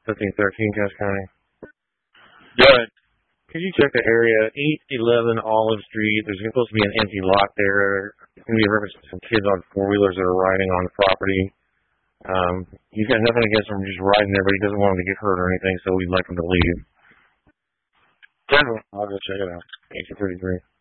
1513, Cass County. Good. Could you check the area, 811 Olive Street? There's supposed to be an empty lot there. There's going to be a reference to some kids on four-wheelers that are riding on the property. He's got nothing against them just riding there, but he doesn't want them to get hurt or anything, so we'd like them to leave. General, I'll go check it out. 1833.